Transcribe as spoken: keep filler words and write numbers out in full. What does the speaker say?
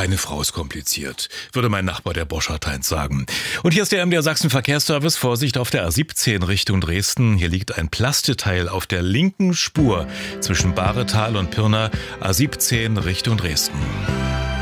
Keine Frau ist kompliziert, würde mein Nachbar der Boschardt-Heinz sagen. Und hier ist der M D R Sachsen Verkehrsservice. Vorsicht auf der A siebzehn Richtung Dresden. Hier liegt ein Plasteteil auf der linken Spur zwischen Bahretal und Pirna. A siebzehn Richtung Dresden.